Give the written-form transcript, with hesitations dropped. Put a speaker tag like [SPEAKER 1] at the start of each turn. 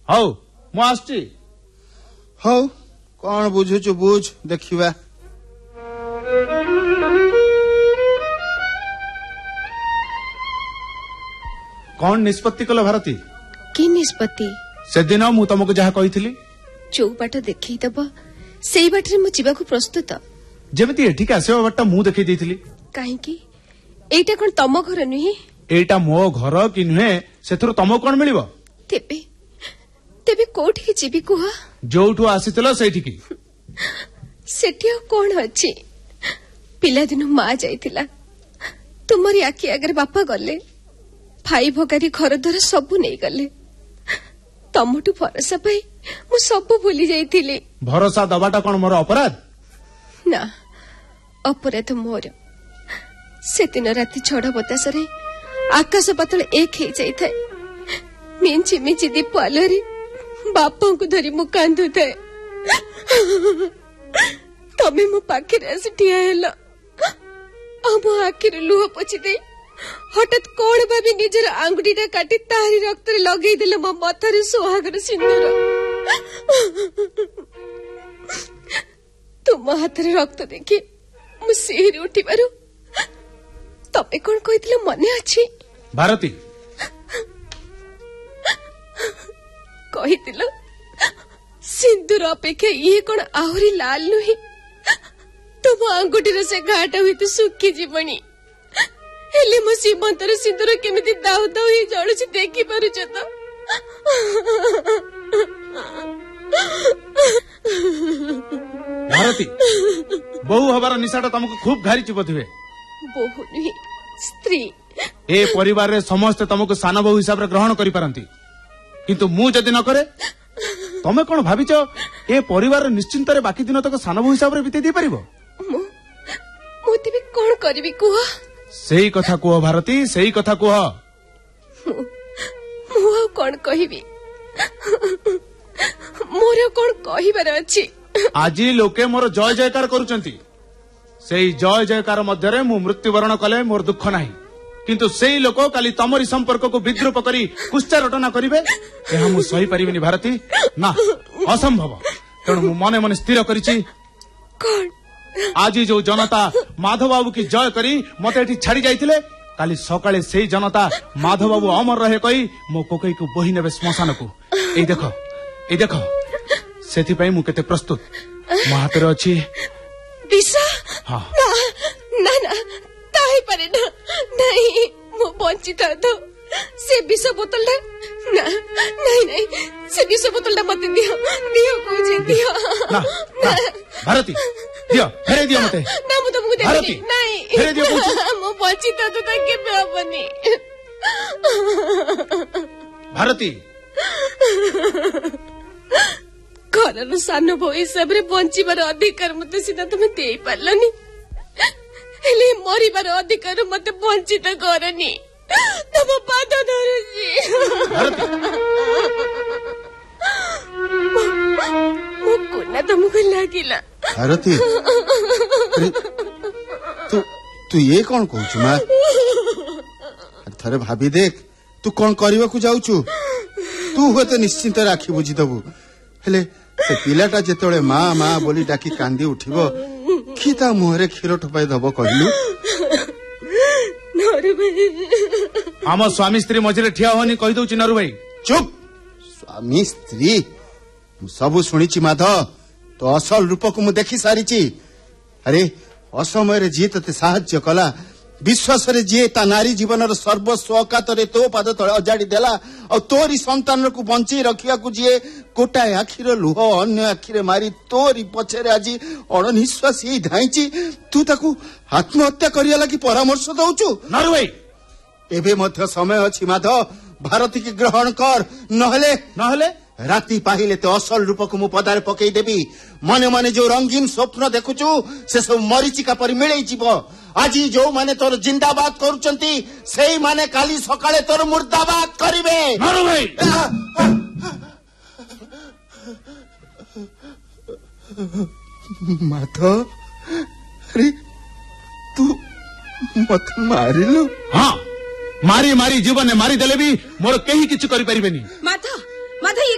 [SPEAKER 1] हौ मु आसुची।
[SPEAKER 2] हौ कौन बुझुचु बुझ देखिबा।
[SPEAKER 1] कौन निष्पत्ति कल भारती?
[SPEAKER 3] कि निष्पत्ति?
[SPEAKER 1] से दिन मु तुमको जहा कहिथिली
[SPEAKER 3] जो बाट देखैदब सेई बाटरे मु जीवाकू प्रस्तुत।
[SPEAKER 1] जेमिति एठिक आसीबा बाटा मु देखै देइथिली।
[SPEAKER 3] काहेकि एटा कोन तम घर नुही?
[SPEAKER 1] एटा मो घर कि नुहे सेथरो तमको कोन मिलिबो?
[SPEAKER 3] तेबे तेबे कोठी की जीवी कुह?
[SPEAKER 1] जोठू आसीतलो सेठिकी।
[SPEAKER 3] सेठी कोन अछि? पिला दिन मां जाइतिला, तुमरी आखि आगे बापा गले, भाई भगारी घर द्वार सबू नहीं गले। तमठू भरोसा पाई मु सब भूली जाइतिली।
[SPEAKER 1] भरोसा दबाटा कोन मोर अपराध?
[SPEAKER 3] ना, अपराध मोर। से दिन राति छड़ बतासरे आकाश पातल एक हो जाए। मिंची मिंची दीप आलोरे बापा को धरी मु कांदु थाए। तमे मो पाखे आसी ठिया हेला। मो आखिर लुह पोछि दे हठात कौन भाभी निजर आंगुठीटा काटी तारी रक्त लगे देले मो मथारे सुहागर सिंदूर। तुम हाथरे रक्त देखि मु सिहरी उठिबारु तमे कोन कहितले मने अछि?
[SPEAKER 1] भारती
[SPEAKER 3] कहितलो सिंदूर अपेक्षा ये कोन आहुरी लाल नुही? तुम आंगुठीर से घाटा हुई तो सुखी जीवनी। हेले मो सीमंतर सिंदूर केमिति दाउ दाउ ही जळुछि देखि पारुछ तो?
[SPEAKER 1] भारती बहु हबार निशाटा तुमको खूब घारी बोधुए।
[SPEAKER 3] बहु नुही स्त्री।
[SPEAKER 1] ए परिवार रे समस्त तुमको सान बहु हिसाब रे ग्रहण करि पारंती, किंतु मु जदि न करे तमे कोन भाबिच ए परिवार रे निश्चिंत रे बाकी दिन तक सान बहु हिसाब रे बिते दी परिबो?
[SPEAKER 3] मु तेबे कोन करबी कुह?
[SPEAKER 1] सेही कथा कुह भारती, सेही कथा कुह।
[SPEAKER 3] मु कोन कहिबी? मोर कोन कहिबार अछि?
[SPEAKER 1] आजी लोके मोर जय जयकार करूचंती। सेही जय जयकार मध्य रे मु मृत्युवरण कले मोर दुख नाही, किंतु सेही लोक काली तमरी संपर्क को विद्रूप करी कुष्ठा रटना करिवे एहा मु सही परिबिनी भारती। ना, असंभव। तेणु मु मने मने स्थिर करिछि
[SPEAKER 3] कोन
[SPEAKER 1] आज जो जनता माधव बाबू की जय करी मते एठी छाड़ी जाइथिले काली सकाळे सेही जनता माधव बाबू अमर रहे कही मो कोकई को बोही नेबे श्मशान को। ए देखो सेथि पई मु केते प्रस्तुत। मो हाथ रे अछि
[SPEAKER 3] विषा।
[SPEAKER 1] हां
[SPEAKER 3] ना ना ताई पारे ना। नहीं मो बंचित तो से विष बोतल ना नहीं नहीं से विष बोतल मत दियो दियो कोजे दियो
[SPEAKER 1] ना भारती दियो फेरे दियो मते
[SPEAKER 3] ना मु तुमको देबी नहीं
[SPEAKER 1] फेरे दियो
[SPEAKER 3] मो बंचित तो ताके बेबनी
[SPEAKER 1] भारती
[SPEAKER 3] घर सान भो हिसाब रे बंचिबार अधिकार मते सीधा तुम दे पारलनी हेले मरिबार अधिकार मते वंचित करनी तम पाद धरुची मो कोना तुमको लागिला
[SPEAKER 2] भारती तू ये कौन कहू मां थरे भाभी देख तू कौन करबा को जाउछु तू हो तो निश्चिंत राखी बुझी दबु हेले से पिलाटा जेतोळे मां मां बोली डाकी कांदी उठिबो कि ता मुहरे क्षीर ठपाई दबो कहलु
[SPEAKER 3] नरु भाई
[SPEAKER 1] हम स्वामी स्त्री मझिरे ठिया होनी कहि दउची नरु भाई
[SPEAKER 2] चुप स्वामी स्त्री सब सुनिची माधव तो असल रूप को मु देखि सारिची अरे असमय रे जी तते साहाय्य कला विश्वास रे जी ता नारी जीवन रो सर्वस्व औकात रे तो पाद तळे अजाडी देला और तोरी संतान को बंची रखिया को जी गोटाए आखिर लुह अन्य आखिरे मारी तोरी पछरे आज अणनिश्वासी धाईची तू ताकू आत्महत्या करिया लागि परामर्श दउछु
[SPEAKER 1] नरु भाई
[SPEAKER 2] एबे मध्य समय अछि माधव भारती की ग्रहण कर नहले राति पाहिले तो असल रूप को मु पदारे पकई देबी मने मने जो रंगीन स्वप्न देखुछु से सब मरीचिका परि मिलई जीवो आज जो माने तोर जिंदाबाद करूचंती सेही माने काली सकाळे तोर मुर्दाबाद करिवे
[SPEAKER 1] नरु भाई
[SPEAKER 2] माधव अरे तू मत मारिलो
[SPEAKER 1] हाँ मारी मारी जीवन मारी देले भी मोर केही किछु करि परिबेनी